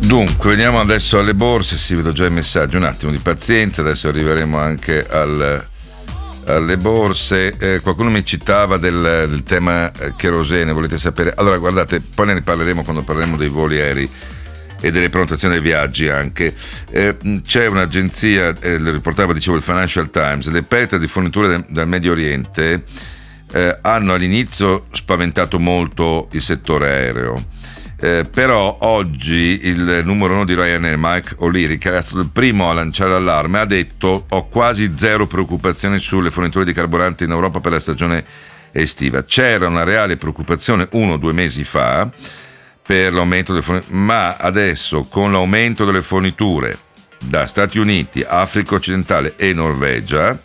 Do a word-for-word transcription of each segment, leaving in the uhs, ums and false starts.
Dunque, veniamo adesso alle borse. Si vedo già i messaggi, un attimo di pazienza, adesso arriveremo anche al, alle borse. Eh, qualcuno mi citava del, del tema cherosene, volete sapere? Allora, guardate, poi ne parleremo quando parleremo dei voli aerei e delle prenotazioni dei viaggi anche. Eh, c'è un'agenzia, eh, lo riportava, dicevo, il Financial Times, le perdite di forniture de, dal Medio Oriente eh, hanno all'inizio spaventato molto il settore aereo. Eh, però oggi il numero uno di Ryanair, Mike O'Leary, che era stato il primo a lanciare l'allarme, ha detto: ho quasi zero preoccupazioni sulle forniture di carburante in Europa per la stagione estiva. C'era una reale preoccupazione uno o due mesi fa per l'aumento delle forniture, ma adesso con l'aumento delle forniture da Stati Uniti, Africa occidentale e Norvegia,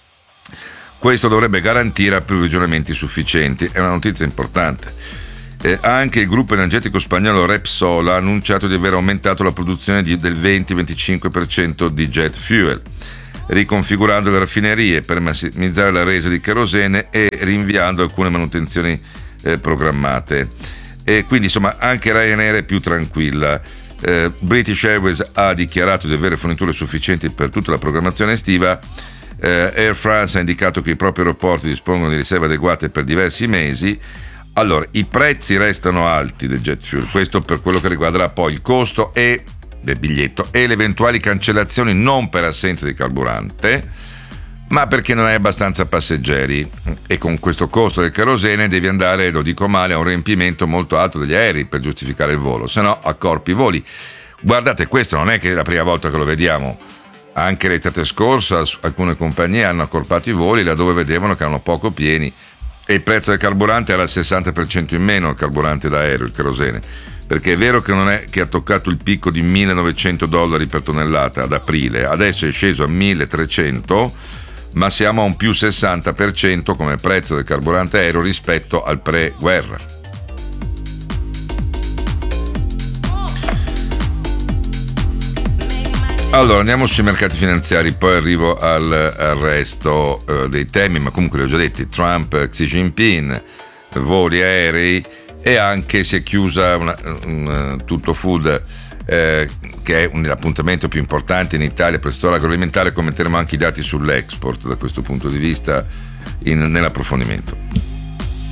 questo dovrebbe garantire approvvigionamenti sufficienti. È una notizia importante. Eh, anche il gruppo energetico spagnolo Repsol ha annunciato di aver aumentato la produzione di, del venti venticinque per cento di jet fuel, riconfigurando le raffinerie per massimizzare la resa di kerosene e rinviando alcune manutenzioni eh, programmate. E quindi insomma anche Ryanair è più tranquilla. Eh, British Airways ha dichiarato di avere forniture sufficienti per tutta la programmazione estiva. Eh, Air France ha indicato che i propri aeroporti dispongono di riserve adeguate per diversi mesi. Allora, i prezzi restano alti del jet fuel, questo per quello che riguarderà poi il costo e del biglietto e le eventuali cancellazioni, non per assenza di carburante, ma perché non hai abbastanza passeggeri, e con questo costo del kerosene devi andare, lo dico male, a un riempimento molto alto degli aerei per giustificare il volo, se no accorpi i voli. Guardate, questo non è che è la prima volta che lo vediamo. Anche l'estate scorsa alcune compagnie hanno accorpato i voli laddove vedevano che erano poco pieni e il prezzo del carburante era al sessanta per cento in meno, il carburante da aereo, il kerosene, perché è vero che non è che ha toccato il picco di millenovecento dollari per tonnellata ad aprile, adesso è sceso a milletrecento, ma siamo a un più sessanta per cento come prezzo del carburante aereo rispetto al pre-guerra. Allora, andiamo sui mercati finanziari, poi arrivo al, al resto eh, dei temi, ma comunque li ho già detti: Trump, Xi Jinping, voli aerei, e anche si è chiusa una, un, tutto food, eh, che è un appuntamento più importante in Italia per il settore agroalimentare. Commenteremo anche i dati sull'export da questo punto di vista in, nell'approfondimento.